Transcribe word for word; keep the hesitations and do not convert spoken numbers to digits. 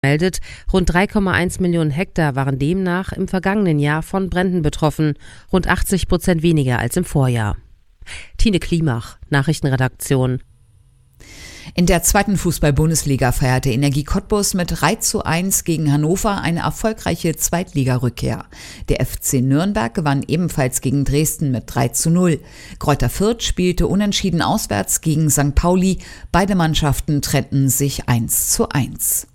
meldet, rund drei Komma eins Millionen Hektar waren demnach im vergangenen Jahr von Bränden betroffen, rund achtzig Prozent weniger als im Vorjahr. Tine Klimach, Nachrichtenredaktion. In der zweiten Fußball-Bundesliga feierte Energie Cottbus mit drei zu eins gegen Hannover eine erfolgreiche Zweitligarückkehr. Der F C Nürnberg gewann ebenfalls gegen Dresden mit drei zu null. Greuther Fürth spielte unentschieden auswärts gegen Sankt Pauli. Beide Mannschaften trennten sich eins zu eins.